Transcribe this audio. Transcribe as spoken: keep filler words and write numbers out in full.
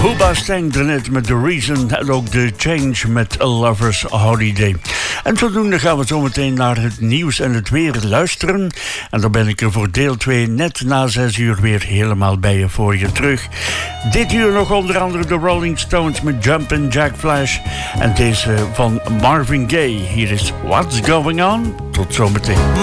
Hooba Stank net met The Reason en ook The Change met A Lover's Holiday. En zodoende gaan we zometeen naar het nieuws en het weer luisteren. En dan ben ik er voor deel twee net na zes uur weer helemaal bij je voor je terug. Dit uur nog onder andere de Rolling Stones met Jumpin' Jack Flash. En deze van Marvin Gaye. Hier is What's Going On. Tot zometeen.